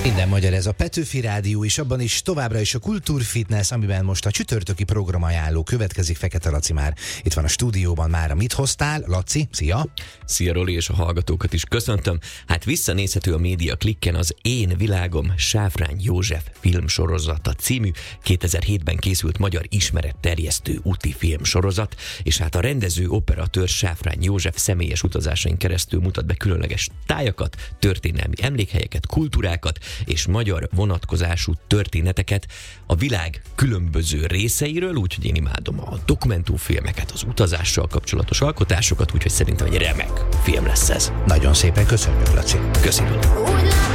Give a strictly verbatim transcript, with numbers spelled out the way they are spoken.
Minden magyar, ez a Petőfi Rádió, és abban is továbbra is a Kultúrfitness, amiben most a csütörtöki programajánló következik. Fekete Laci már itt van a stúdióban. Mára mit hoztál? Laci, szia! Szia Roli, és a hallgatókat is köszöntöm. Hát visszanézhető a Média Klikken az Én világom Sáfrány József filmsorozata című kétezer-hétben készült magyar ismeretterjesztő úti filmsorozat, és hát a rendező operatőr Sáfrány József személyes utazásain keresztül mutat be különleges tájakat, történelmi emlékhelyeket, kultúrákat és magyar vonatkozású történeteket a világ különböző részeiről, úgyhogy én imádom a dokumentumfilmeket, az utazással kapcsolatos alkotásokat, úgyhogy szerintem egy remek film lesz ez. Nagyon szépen köszönjük, Laci. Köszönöm.